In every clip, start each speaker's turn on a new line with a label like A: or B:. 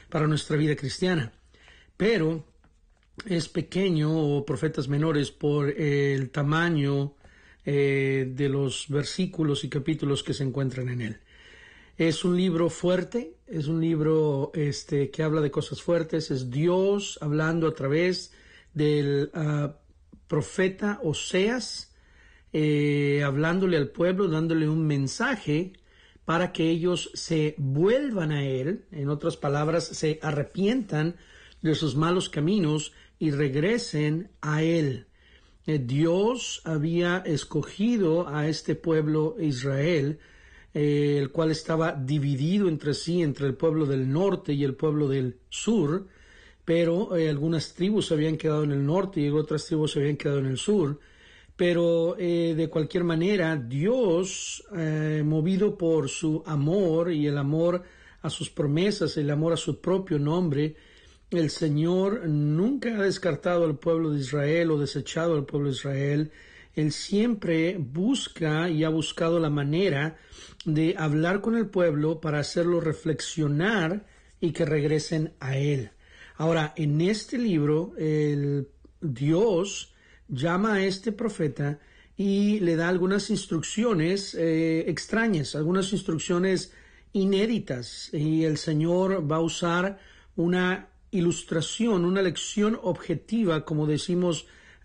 A: para nuestra vida cristiana. Pero es pequeño, o profetas menores, por el tamaño de los versículos y capítulos que se encuentran en él. Es un libro fuerte, es un libro que habla de cosas fuertes, es Dios hablando a través del profeta Oseas, hablándole al pueblo, dándole un mensaje para que ellos se vuelvan a él, en otras palabras, se arrepientan de sus malos caminos y regresen a él. Dios había escogido a este pueblo Israel, el cual estaba dividido entre sí, entre el pueblo del norte y el pueblo del sur, pero algunas tribus se habían quedado en el norte y otras tribus se habían quedado en el sur. Pero de cualquier manera, Dios, movido por su amor y el amor a sus promesas, el amor a su propio nombre, el Señor nunca ha descartado al pueblo de Israel o desechado al pueblo de Israel. Él siempre busca y ha buscado la manera de hablar con el pueblo para hacerlo reflexionar y que regresen a Él. Ahora, en este libro, Dios llama a este profeta y le da algunas instrucciones extrañas, algunas instrucciones inéditas, y el Señor va a usar una ilustración, una lección objetiva, como decimos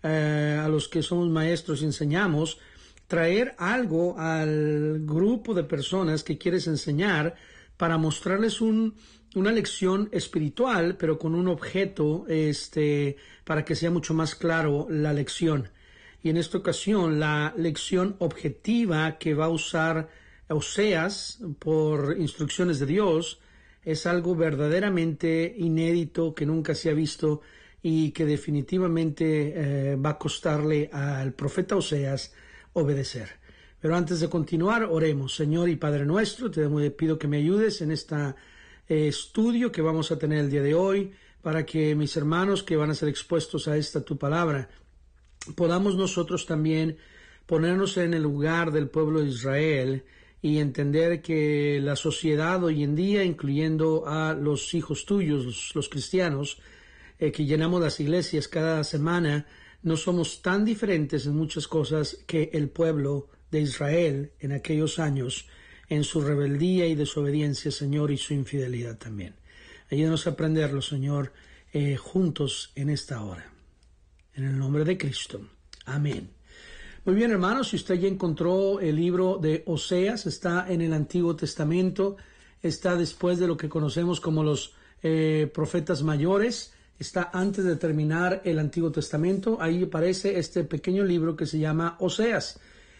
A: a los que somos maestros y enseñamos, traer algo al grupo de personas que quieres enseñar para mostrarles una lección espiritual, pero con un objeto para que sea mucho más claro la lección. Y en esta ocasión, la lección objetiva que va a usar Oseas por instrucciones de Dios es algo verdaderamente inédito que nunca se ha visto y que definitivamente va a costarle al profeta Oseas obedecer. Pero antes de continuar, oremos. Señor y Padre nuestro, te pido que me ayudes en este estudio que vamos a tener el día de hoy, para que mis hermanos que van a ser expuestos a esta tu palabra, podamos nosotros también ponernos en el lugar del pueblo de Israel y entender que la sociedad hoy en día, incluyendo a los hijos tuyos, los cristianos, que llenamos las iglesias cada semana, no somos tan diferentes en muchas cosas que el pueblo de Israel en aquellos años, en su rebeldía y desobediencia, Señor, y su infidelidad también. Ayúdanos a aprenderlo, Señor, juntos en esta hora. En el nombre de Cristo. Amén. Muy bien, hermanos, si usted ya encontró el libro de Oseas, está en el Antiguo Testamento, está después de lo que conocemos como los profetas mayores, está antes de terminar el Antiguo Testamento. Ahí aparece este pequeño libro que se llama Oseas.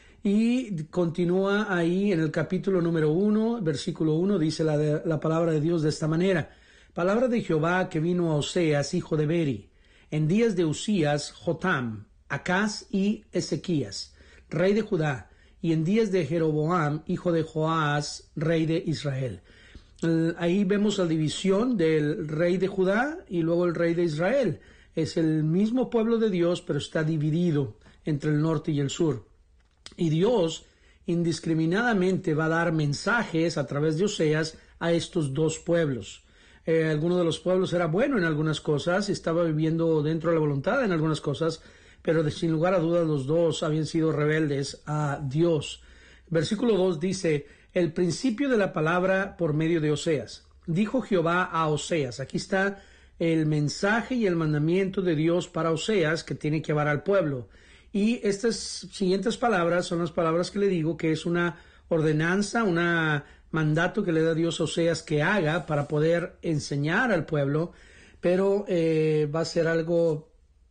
A: Y continúa ahí en el capítulo número 1, versículo 1, dice la palabra de Dios de esta manera. Palabra de Jehová que vino a Oseas, hijo de Beri, en días de Usías, Jotam, Acaz y Ezequías, rey de Judá, y en días de Jeroboam, hijo de Joás, rey de Israel. Ahí vemos la división del rey de Judá y luego el rey de Israel. Es el mismo pueblo de Dios, pero está dividido entre el norte y el sur. Y Dios indiscriminadamente va a dar mensajes a través de Oseas a estos dos pueblos. Alguno de los pueblos era bueno en algunas cosas, estaba viviendo dentro de la voluntad en algunas cosas, pero sin lugar a dudas los dos habían sido rebeldes a Dios. Versículo 2 dice, el principio de la palabra por medio de Oseas. Dijo Jehová a Oseas. Aquí está el mensaje y el mandamiento de Dios para Oseas que tiene que llevar al pueblo. Y estas siguientes palabras son las palabras que le digo que es una ordenanza, un mandato que le da Dios a Oseas que haga para poder enseñar al pueblo, pero va a ser algo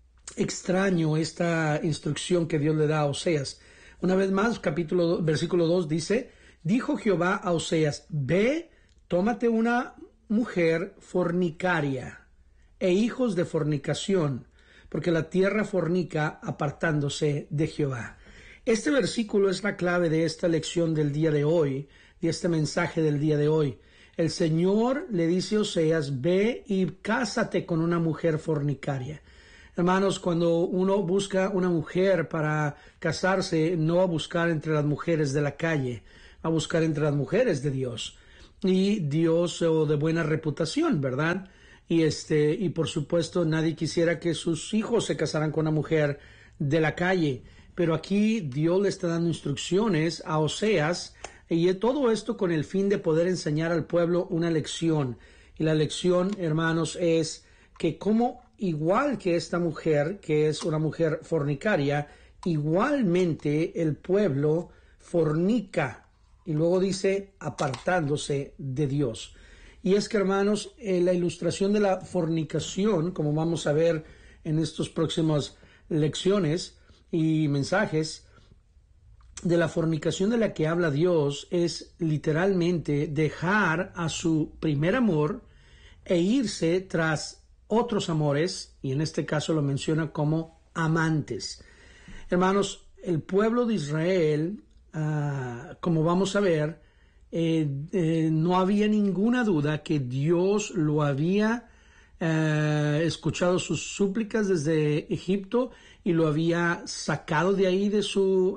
A: extraño esta instrucción que Dios le da a Oseas. Una vez más, versículo 2 dice, dijo Jehová a Oseas, ve, tómate una mujer fornicaria e hijos de fornicación, porque la tierra fornica apartándose de Jehová. Este versículo es la clave de esta lección del día de hoy, de este mensaje del día de hoy. El Señor le dice a Oseas, ve y cásate con una mujer fornicaria. Hermanos, cuando uno busca una mujer para casarse, no va a buscar entre las mujeres de la calle, va a buscar entre las mujeres de Dios. y Dios, o de buena reputación, ¿verdad? Y por supuesto nadie quisiera que sus hijos se casaran con una mujer de la calle, pero aquí Dios le está dando instrucciones a Oseas, y todo esto con el fin de poder enseñar al pueblo una lección. Y la lección, hermanos, es que como igual que esta mujer, que es una mujer fornicaria, igualmente el pueblo fornica, y luego dice apartándose de Dios. Y es que, hermanos, la ilustración de la fornicación, como vamos a ver en estas próximas lecciones y mensajes, de la fornicación de la que habla Dios es literalmente dejar a su primer amor e irse tras otros amores, y en este caso lo menciona como amantes. Hermanos, el pueblo de Israel, como vamos a ver, no había ninguna duda que Dios lo había escuchado sus súplicas desde Egipto y lo había sacado de ahí de su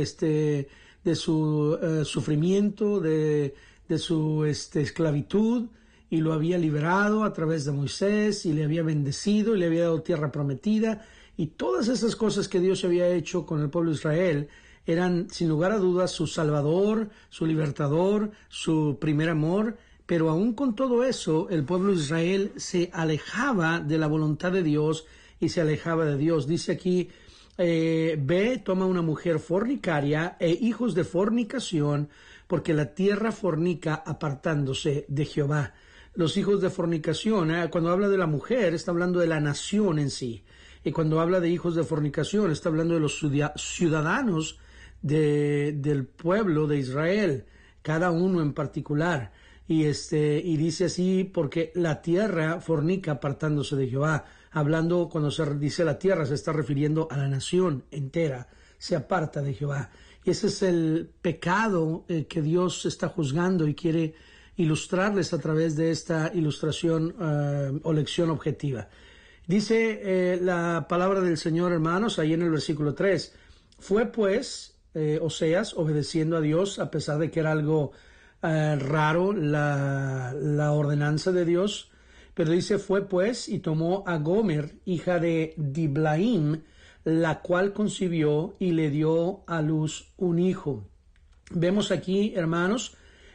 A: sufrimiento, de su esclavitud, y lo había liberado a través de Moisés, y le había bendecido y le había dado tierra prometida, y todas esas cosas que Dios había hecho con el pueblo de Israel eran sin lugar a dudas su salvador, su libertador, su primer amor. Pero aún con todo eso, el pueblo de Israel se alejaba de la voluntad de Dios y se alejaba de Dios. Dice aquí, ve, toma una mujer fornicaria e hijos de fornicación, porque la tierra fornica apartándose de Jehová. Los hijos de fornicación, cuando habla de la mujer, está hablando de la nación en sí. Y cuando habla de hijos de fornicación, está hablando de los ciudadanos del pueblo de Israel, cada uno en particular. Y dice así, porque la tierra fornica apartándose de Jehová. Hablando, cuando se dice la tierra, se está refiriendo a la nación entera, se aparta de Jehová. Y ese es el pecado que Dios está juzgando y quiere ilustrarles a través de esta ilustración o lección objetiva. Dice la palabra del Señor, hermanos, ahí en el versículo 3. Fue pues Oseas obedeciendo a Dios, a pesar de que era algo raro la ordenanza de Dios, pero dice, fue pues y tomó a Gomer, hija de Diblaim, la cual concibió y le dio a luz un hijo. Vemos aquí, hermanos,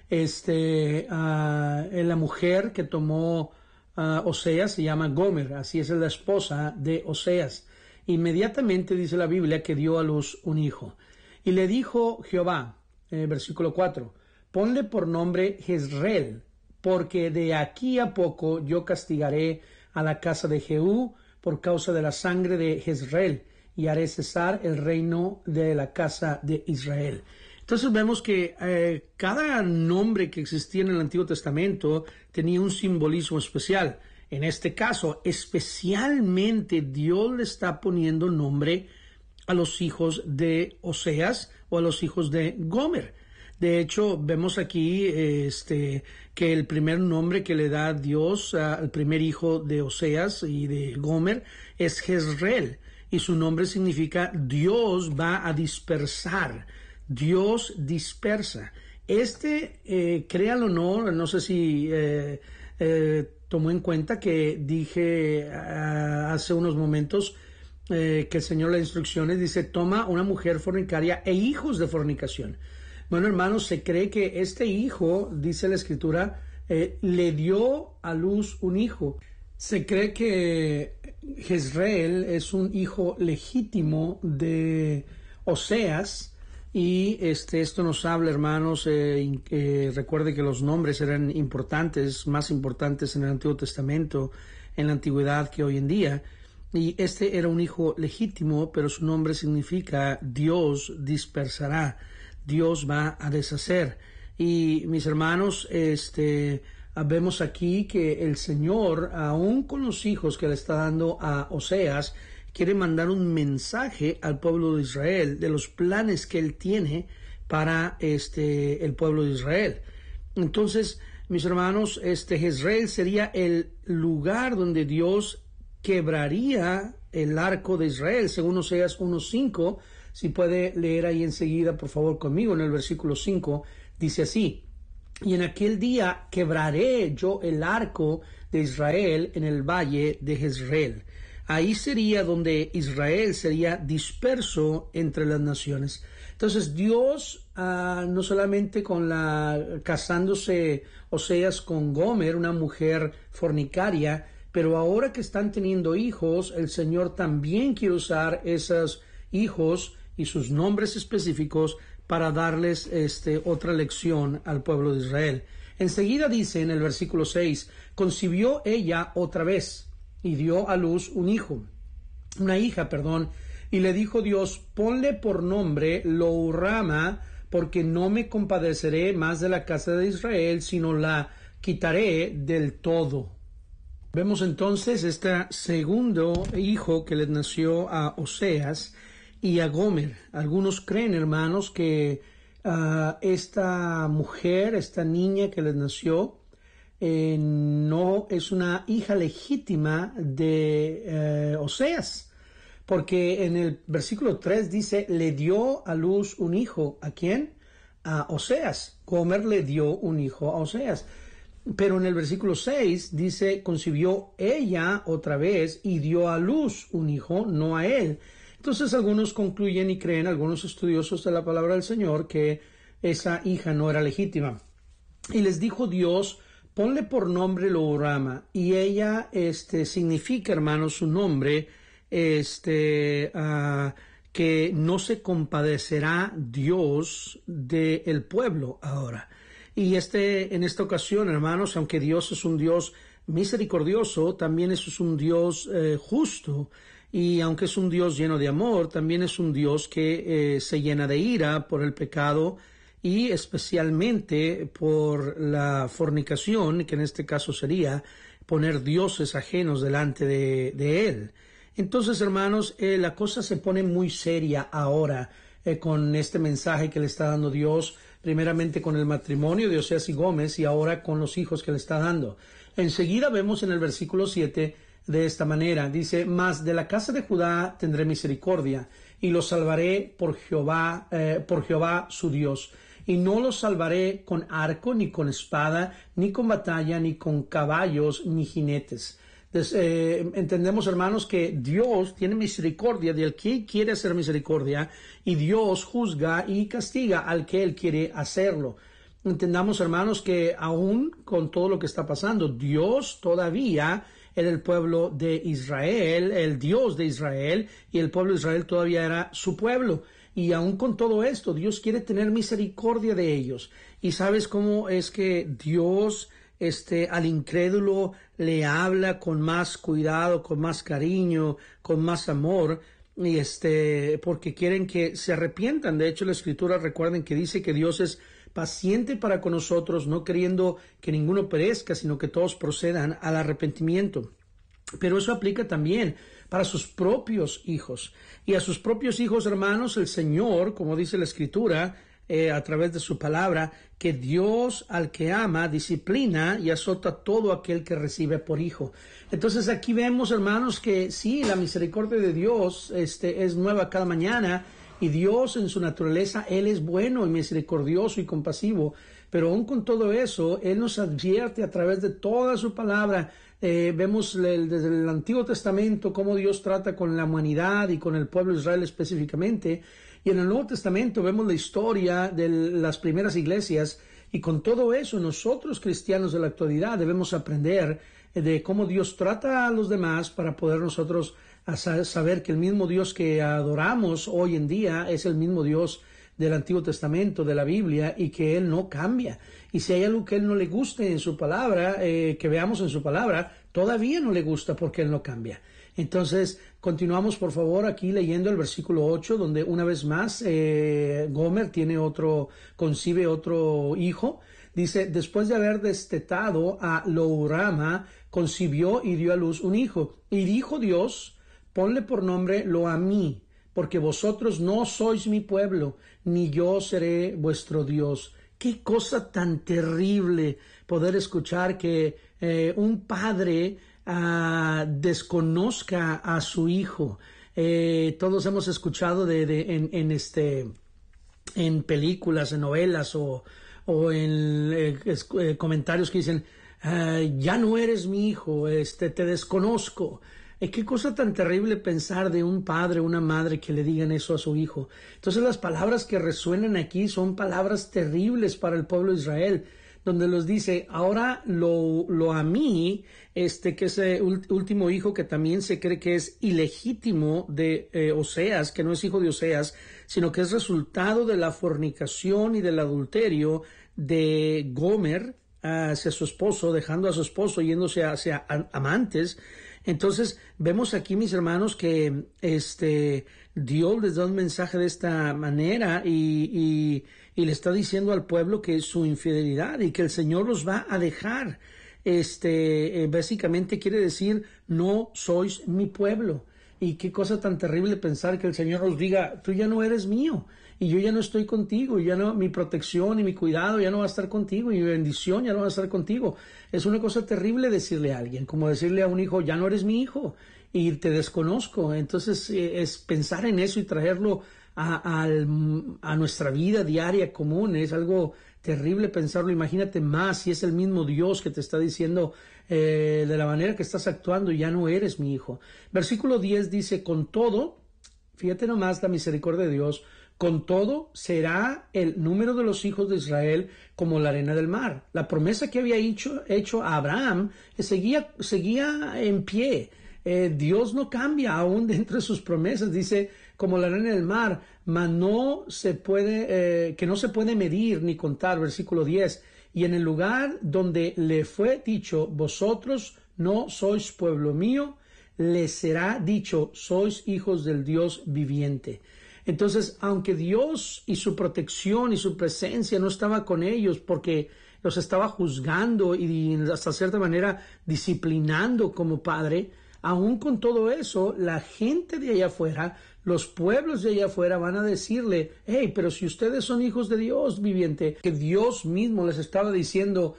A: la mujer que tomó Oseas se llama Gomer, así es la esposa de Oseas. Inmediatamente dice la Biblia que dio a luz un hijo. Y le dijo Jehová, versículo 4, ponle por nombre Jezreel, porque de aquí a poco yo castigaré a la casa de Jehú por causa de la sangre de Jezreel, y haré cesar el reino de la casa de Israel. Entonces vemos que cada nombre que existía en el Antiguo Testamento tenía un simbolismo especial. En este caso, especialmente Dios le está poniendo nombre a los hijos de Oseas o a los hijos de Gomer. De hecho, vemos aquí que el primer nombre que le da Dios al primer hijo de Oseas y de Gomer es Jezreel, y su nombre significa Dios va a dispersar. Dios dispersa. Créalo o no, no sé si tomó en cuenta que dije hace unos momentos que el Señor le da instrucciones, dice, toma una mujer fornicaria e hijos de fornicación. Bueno, hermanos, se cree que este hijo, dice la Escritura, le dio a luz un hijo. Se cree que Jezreel es un hijo legítimo de Oseas, y esto nos habla, hermanos, recuerde que los nombres eran importantes, más importantes en el Antiguo Testamento, en la antigüedad que hoy en día, y este era un hijo legítimo, pero su nombre significa Dios dispersará, Dios va a deshacer. Y mis hermanos, vemos aquí que el Señor, aún con los hijos que le está dando a Oseas, quiere mandar un mensaje al pueblo de Israel de los planes que él tiene para el pueblo de Israel. Entonces, mis hermanos, Jezreel sería el lugar donde Dios quebraría el arco de Israel, según Oseas 1:5. Si puede leer ahí enseguida, por favor, conmigo, en el versículo 5, dice así: y en aquel día quebraré yo el arco de Israel en el valle de Jezreel. Ahí sería donde Israel sería disperso entre las naciones. Entonces Dios, no solamente casándose Oseas con Gomer, una mujer fornicaria, pero ahora que están teniendo hijos, el Señor también quiere usar esos hijos y sus nombres específicos para darles otra lección al pueblo de Israel. Enseguida dice en el versículo 6, concibió ella otra vez y dio a luz una hija, y le dijo Dios, ponle por nombre Lo-Ruhamah, porque no me compadeceré más de la casa de Israel, sino la quitaré del todo. Vemos entonces este segundo hijo que le nació a Oseas y a Gomer. Algunos creen, hermanos, que esta mujer, esta niña que les nació, no es una hija legítima de Oseas, porque en el versículo 3 dice, le dio a luz un hijo. ¿A quién? A Oseas. Gomer le dio un hijo a Oseas. Pero en el versículo 6 dice, concibió ella otra vez y dio a luz un hijo, no a él. Entonces algunos concluyen y creen, algunos estudiosos de la palabra del Señor, que esa hija no era legítima. Y les dijo Dios, ponle por nombre Lo-Ruhamah. Y ella, significa, hermanos, su nombre, que no se compadecerá Dios del pueblo ahora. Y en esta ocasión, hermanos, aunque Dios es un Dios misericordioso, también es un Dios justo. Y aunque es un Dios lleno de amor, también es un Dios que se llena de ira por el pecado y especialmente por la fornicación, que en este caso sería poner dioses ajenos delante de Él. Entonces, hermanos, la cosa se pone muy seria ahora con este mensaje que le está dando Dios, primeramente con el matrimonio de Oseas y Gómez y ahora con los hijos que le está dando. Enseguida vemos en el versículo 7 de esta manera, dice, mas de la casa de Judá tendré misericordia y los salvaré por Jehová su Dios. Y no los salvaré con arco, ni con espada, ni con batalla, ni con caballos, ni jinetes. Entonces, entendemos, hermanos, que Dios tiene misericordia del que quiere hacer misericordia y Dios juzga y castiga al que Él quiere hacerlo. Entendamos, hermanos, que aún con todo lo que está pasando, Dios todavía era el pueblo de Israel, el Dios de Israel, y el pueblo de Israel todavía era su pueblo. Y aún con todo esto, Dios quiere tener misericordia de ellos. ¿Y sabes cómo es que Dios al incrédulo le habla con más cuidado, con más cariño, con más amor? Y porque quieren que se arrepientan. De hecho, la Escritura, recuerden que dice que Dios es paciente para con nosotros, no queriendo que ninguno perezca, sino que todos procedan al arrepentimiento. Pero eso aplica también para sus propios hijos. Y a sus propios hijos, hermanos, el Señor, como dice la Escritura, a través de su palabra, que Dios al que ama disciplina y azota a todo aquel que recibe por hijo. Entonces aquí vemos, hermanos, que sí, la misericordia de Dios es nueva cada mañana, y Dios en su naturaleza, Él es bueno y misericordioso y compasivo, pero aún con todo eso, Él nos advierte a través de toda su palabra. Vemos desde el Antiguo Testamento cómo Dios trata con la humanidad y con el pueblo de Israel específicamente, y en el Nuevo Testamento vemos la historia de las primeras iglesias, y con todo eso nosotros cristianos de la actualidad debemos aprender de cómo Dios trata a los demás para poder nosotros saber que el mismo Dios que adoramos hoy en día es el mismo Dios del Antiguo Testamento, de la Biblia, y que Él no cambia. Y si hay algo que Él no le guste en su palabra, que veamos en su palabra, todavía no le gusta porque Él no cambia. Entonces, continuamos por favor aquí leyendo el versículo 8, donde una vez más Gomer concibe otro hijo. Dice, después de haber destetado a Lo-Ruhamah, concibió y dio a luz un hijo. Y dijo Dios, ponle por nombre Lo-Ammi, porque vosotros no sois mi pueblo, ni yo seré vuestro Dios. Qué cosa tan terrible poder escuchar que un padre desconozca a su hijo. Todos hemos escuchado en películas, en novelas o o en comentarios que dicen, ya no eres mi hijo, te desconozco. Qué cosa tan terrible pensar de un padre o una madre que le digan eso a su hijo. Entonces las palabras que resuenan aquí son palabras terribles para el pueblo de Israel, donde los dice, ahora lo a mí, que es el último hijo que también se cree que es ilegítimo de Oseas, que no es hijo de Oseas, sino que es resultado de la fornicación y del adulterio de Gomer hacia su esposo, dejando a su esposo, yéndose hacia amantes. Entonces vemos aquí, mis hermanos, que Dios les da un mensaje de esta manera y le está diciendo al pueblo que es su infidelidad y que el Señor los va a dejar. Básicamente quiere decir, no sois mi pueblo. Y qué cosa tan terrible pensar que el Señor nos diga, tú ya no eres mío y yo ya no estoy contigo, y ya no, mi protección y mi cuidado ya no va a estar contigo, y mi bendición ya no va a estar contigo. Es una cosa terrible decirle a alguien, como decirle a un hijo, ya no eres mi hijo y te desconozco. Entonces es pensar en eso y traerlo a nuestra vida diaria común. Es algo terrible pensarlo. Imagínate más si es el mismo Dios que te está diciendo, de la manera que estás actuando, ya no eres mi hijo. Versículo 10 dice, con todo, fíjate nomás la misericordia de Dios, con todo será el número de los hijos de Israel como la arena del mar. La promesa que había hecho a Abraham seguía en pie. Dios no cambia aún dentro de sus promesas. Dice, como la arena del mar, mas no se puede, que no se puede medir ni contar. Versículo 10. Y en el lugar donde le fue dicho, vosotros no sois pueblo mío, les será dicho, sois hijos del Dios viviente. Entonces, aunque Dios y su protección y su presencia no estaba con ellos porque los estaba juzgando y hasta cierta manera disciplinando como padre, aún con todo eso, la gente de allá afuera, los pueblos de allá afuera van a decirle, hey, pero si ustedes son hijos de Dios viviente, que Dios mismo les estaba diciendo,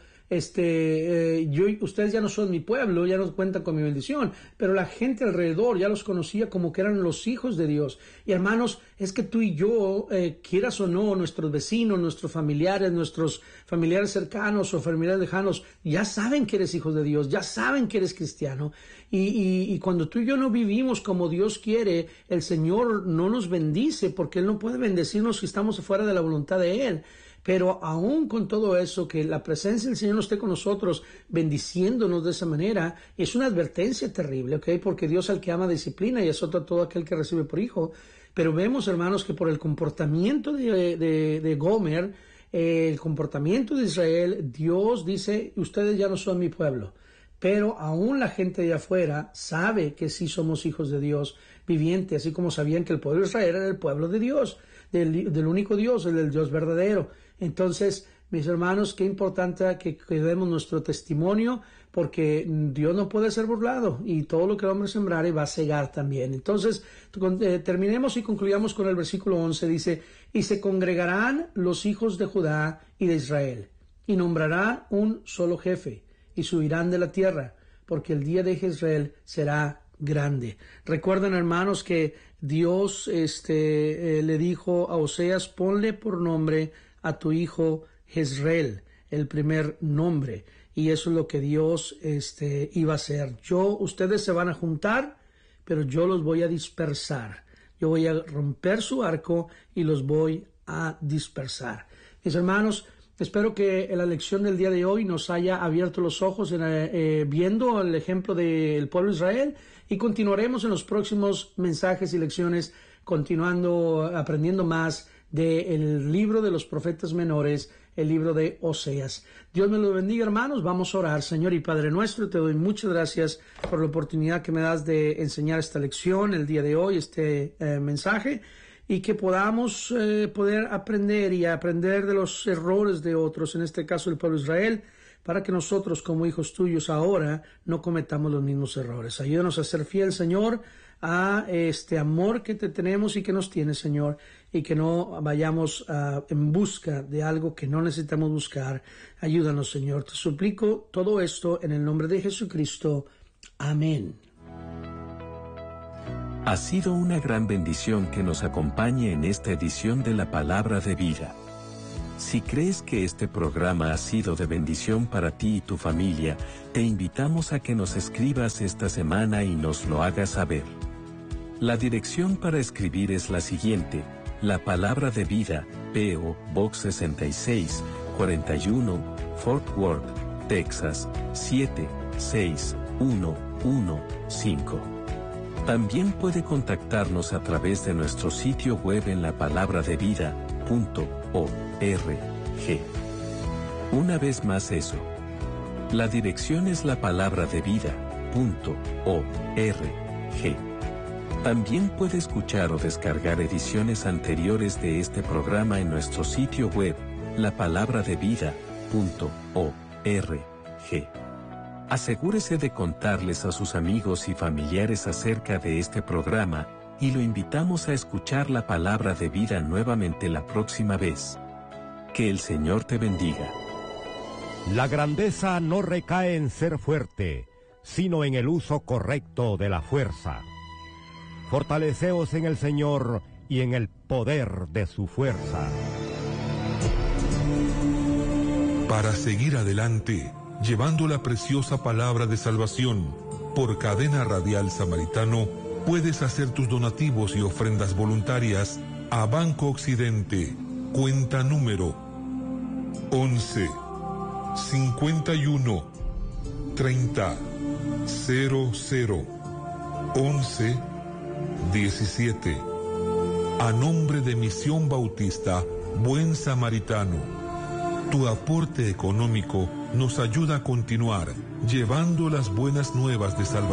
A: ustedes ya no son mi pueblo, ya no cuentan con mi bendición, pero la gente alrededor ya los conocía como que eran los hijos de Dios. Y hermanos, es que tú y yo, quieras o no, nuestros vecinos, nuestros familiares cercanos o familiares lejanos, ya saben que eres hijo de Dios, ya saben que eres cristiano. Y cuando tú y yo no vivimos como Dios quiere, el Señor no nos bendice, porque Él no puede bendecirnos si estamos fuera de la voluntad de Él. Pero aún con todo eso, que la presencia del Señor no esté con nosotros, bendiciéndonos de esa manera, es una advertencia terrible, ¿ok? Porque Dios al que ama disciplina y azota a todo aquel que recibe por hijo. Pero vemos, hermanos, que por el comportamiento de Gomer, el comportamiento de Israel, Dios dice, ustedes ya no son mi pueblo. Pero aún la gente de afuera sabe que sí somos hijos de Dios viviente, así como sabían que el pueblo de Israel era el pueblo de Dios, del único Dios, el del Dios verdadero. Entonces, mis hermanos, qué importante que demos nuestro testimonio, porque Dios no puede ser burlado y todo lo que el hombre sembrare va a cegar también. Entonces, terminemos y concluyamos con el versículo 11. Dice, y se congregarán los hijos de Judá y de Israel, y nombrarán un solo jefe, y subirán de la tierra, porque el día de Jezreel será grande. Recuerden, hermanos, que Dios le dijo a Oseas, ponle por nombre a tu hijo Jezreel, el primer nombre, y eso es lo que Dios iba a hacer. Ustedes se van a juntar, pero yo los voy a dispersar. Yo voy a romper su arco y los voy a dispersar. Mis hermanos, espero que la lección del día de hoy nos haya abierto los ojos viendo el ejemplo del pueblo de Israel, y continuaremos en los próximos mensajes y lecciones continuando aprendiendo más del libro de los profetas menores, el libro de Oseas. Dios me lo bendiga, hermanos. Vamos a orar. Señor y Padre nuestro, te doy muchas gracias por la oportunidad que me das de enseñar esta lección el día de hoy, mensaje, y que podamos poder aprender y aprender de los errores de otros, en este caso el pueblo de Israel, para que nosotros como hijos tuyos ahora no cometamos los mismos errores. Ayúdanos a ser fiel, Señor, a este amor que te tenemos y que nos tienes, Señor, y que no vayamos en busca de algo que no necesitamos buscar. Ayúdanos, Señor. Te suplico todo esto en el nombre de Jesucristo. Amén.
B: Ha sido una gran bendición que nos acompañe en esta edición de la Palabra de Vida. Si crees que este programa ha sido de bendición para ti y tu familia, te invitamos a que nos escribas esta semana y nos lo hagas saber. La dirección para escribir es la siguiente: La Palabra de Vida, P.O. Box 66, 41, Fort Worth, Texas, 76115. También puede contactarnos a través de nuestro sitio web en lapalabradevida.org. Una vez más eso. La dirección es lapalabradevida.org. También puede escuchar o descargar ediciones anteriores de este programa en nuestro sitio web, lapalabradevida.org. Asegúrese de contarles a sus amigos y familiares acerca de este programa, y lo invitamos a escuchar la palabra de vida nuevamente la próxima vez. Que el Señor te bendiga.
C: La grandeza no recae en ser fuerte, sino en el uso correcto de la fuerza. Fortaleceos en el Señor y en el poder de su fuerza.
D: Para seguir adelante, llevando la preciosa palabra de salvación, por Cadena Radial Samaritano, puedes hacer tus donativos y ofrendas voluntarias a Banco Occidente, cuenta número 11 51 30 00 11 17, a nombre de Misión Bautista Buen Samaritano. Tu aporte económico nos ayuda a continuar llevando las buenas nuevas de salvación